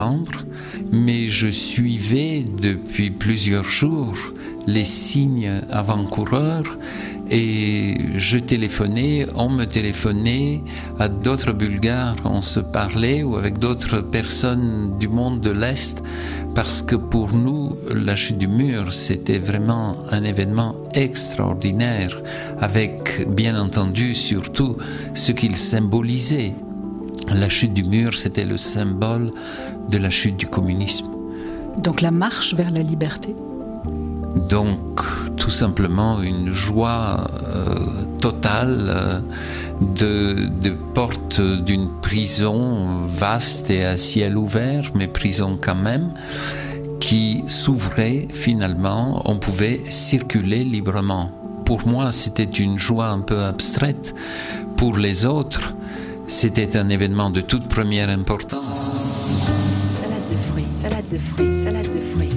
mais je suivais depuis plusieurs jours les signes avant-coureurs et on me téléphonait à d'autres Bulgares, on se parlait ou avec d'autres personnes du monde de l'Est parce que pour nous, la chute du mur, c'était vraiment un événement extraordinaire avec, bien entendu, surtout ce qu'il symbolisait. La chute du mur, c'était le symbole de la chute du communisme. Donc la marche vers la liberté. Donc tout simplement une joie totale de porte d'une prison vaste et à ciel ouvert, mais prison quand même, qui s'ouvrait finalement, on pouvait circuler librement. Pour moi, c'était une joie un peu abstraite. Pour les autres, c'était un événement de toute première importance. Salade de fruits, salade de fruits, salade de fruits.